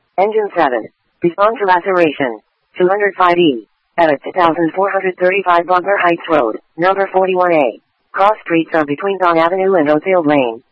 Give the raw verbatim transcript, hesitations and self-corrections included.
Engine seven. Respond to laceration. two oh five E. At two thousand four hundred thirty-five Butler Heights Road, number forty-one A. Cross streets are between Don Avenue and Oakfield Lane.